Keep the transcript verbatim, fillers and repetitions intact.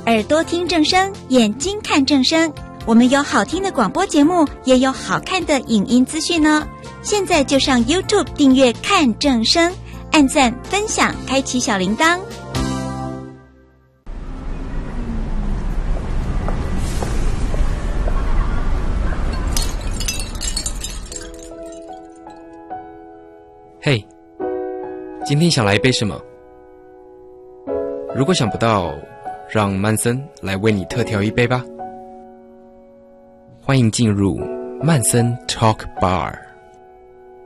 耳朵听正声，眼睛看正声。我们有好听的广播节目，也有好看的影音资讯呢。现在就上 YouTube 订阅看正声，按赞分享，开启小铃铛。 嘿，今天想来一杯什么？如果想不到，让曼森来为你特调一杯吧。欢迎进入曼森 Talk Bar。